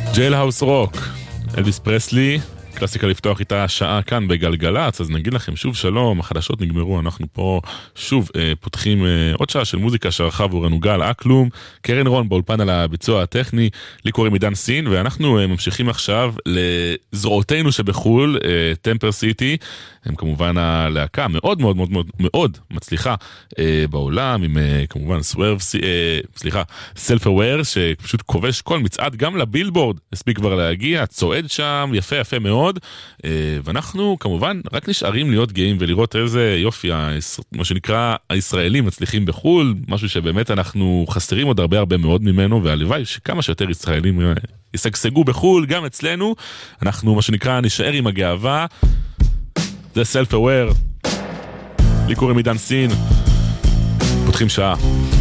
ג'ייל האוס רוק, אלוויס פרסלי, קלאסיקה לפתוח איתה שעה כאן בגלגלץ, אז נגיד לכם שוב שלום, החדשות נגמרו, אנחנו פה שוב פותחים עוד שעה של מוזיקה שערכה עבורנו גל אקלום, קרן רון באולפן על הביצוע הטכני, לי קוראים עידן סין, ואנחנו ממשיכים עכשיו לזרועותינו שבחול, טמפר סיטי, הם כמובן הלהקה מאוד מאוד מאוד מאוד מאוד מצליחה בעולם, עם כמובן סלף אוויר, שפשוט כובש כל מצעד, גם לבילבורד, הספיק כבר להגיע, צועד שם, יפה יפה מאוד, ואנחנו כמובן רק נשארים להיות גאים ולראות איזה יופי, מה שנקרא הישראלים מצליחים בחול, משהו שבאמת אנחנו חסרים עוד הרבה מאוד ממנו, והלוואי שכמה שיותר ישראלים יסגסגו בחול, גם אצלנו, אנחנו מה שנקרא נשאר עם הגאווה, זה סלף אוויר, לי קוראים עידן סין, פותחים שעה.